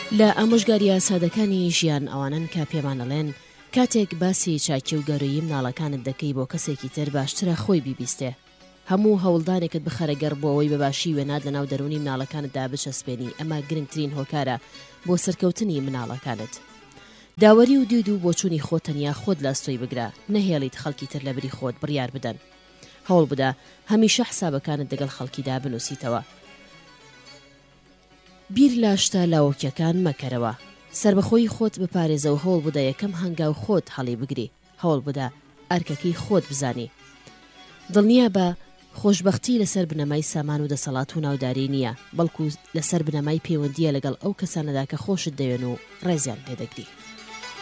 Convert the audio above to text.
لە ئامۆژگاریە سادەکانی ژیان ئەوانن کە پێمان دەڵێن کاتێک باسی چاکی و گەورەیی مناڵەکانت دەکەی بۆ کەسێکی تر باشترە خۆی بیبیستێ. هەموو هەوڵدانێکت بخەرە گەڕ بۆ ئەوەی بەباشی وێنات لە ناو دەرونی مناڵەکانتدا بچەسپێنی، ئەمە گرنگترین هۆکارە بۆ سەرکەوتنی مناڵەکانت. داوەری و دید و بۆچوونی خۆت تەنیا خۆت لە ئەستۆی بگرە، نەهێڵیت خەڵکی تر لە بری خۆت بڕیار بدەن. هەوڵ بدە هەمیشە حسابەکانت دەگەڵ خەڵکیدا بنووسیتەوە. بیر لە شتە لاوەکیەکان مەکەرەوە. سربەخۆی خۆت بپارێزە و هەوڵ بدە یەکەم هەنگاو خۆت هەڵی بگری. هەوڵ بدە ئەرکەکەی خۆت بزانی. دڵنیا بە خۆشبەختی لەسەر بنەمای سامان و دەسەڵات و ناوداری نییە، بەڵکو لەسەر بنەمای پەیوەندیە لەگەڵ ئەو کەسانەدا کە خۆشت دەوێن و ڕێزیان پێدەگری.